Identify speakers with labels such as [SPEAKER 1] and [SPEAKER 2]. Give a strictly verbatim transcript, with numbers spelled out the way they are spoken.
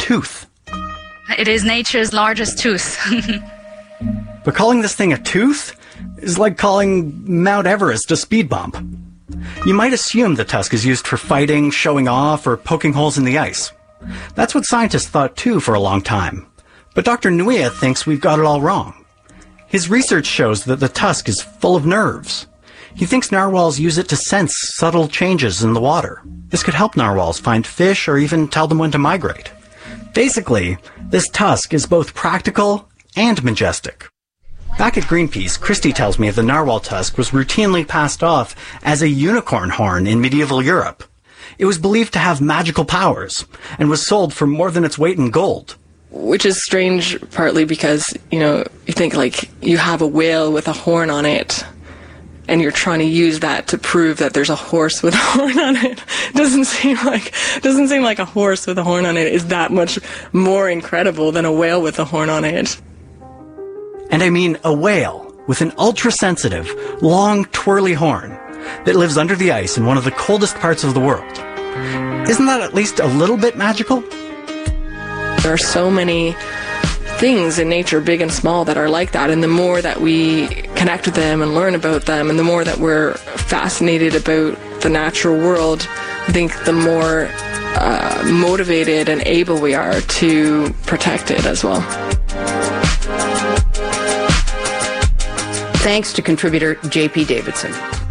[SPEAKER 1] tooth.
[SPEAKER 2] It is nature's largest tooth.
[SPEAKER 1] But calling this thing a tooth is like calling Mount Everest a speed bump. You might assume the tusk is used for fighting, showing off, or poking holes in the ice. That's what scientists thought too for a long time. But Doctor Nuia thinks we've got it all wrong. His research shows that the tusk is full of nerves. He thinks narwhals use it to sense subtle changes in the water. This could help narwhals find fish or even tell them when to migrate. Basically, this tusk is both practical and majestic. Back at Greenpeace, Christy tells me the narwhal tusk was routinely passed off as a unicorn horn in medieval Europe. It was believed to have magical powers and was sold for more than its weight in gold.
[SPEAKER 3] Which is strange, partly because, you know, you think like you have a whale with a horn on it, and you're trying to use that to prove that there's a horse with a horn on it. Doesn't seem like doesn't seem like a horse with a horn on it is that much more incredible than a whale with a horn on it.
[SPEAKER 1] And I mean a whale with an ultra-sensitive, long, twirly horn that lives under the ice in one of the coldest parts of the world. Isn't that at least a little bit magical?
[SPEAKER 3] There are so many things in nature, big and small, that are like that, and the more that we connect with them and learn about them, and the more that we're fascinated about the natural world, I think the more uh, motivated and able we are to protect it as well.
[SPEAKER 4] Thanks to contributor J P Davidson.